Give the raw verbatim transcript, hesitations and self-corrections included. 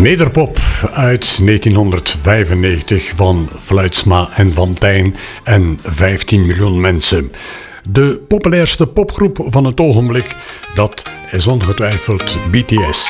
Nederpop uit negentienhonderdvijfennegentig van Fluitsma en Van Tijn en vijftien miljoen mensen. De populairste popgroep van het ogenblik, dat is ongetwijfeld B T S.